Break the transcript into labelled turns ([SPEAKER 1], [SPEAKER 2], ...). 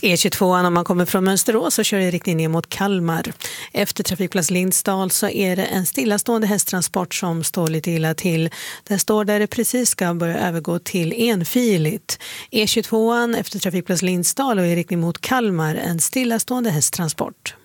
[SPEAKER 1] E22 om man kommer från Mönsterås och kör i riktning ner mot Kalmar. Efter trafikplats Lindsdal så är det en stillastående hästtransport som står lite illa till. Den står där det precis ska börja övergå till enfiligt. E22 efter trafikplats Lindsdal och i riktning mot Kalmar en stillastående hästtransport.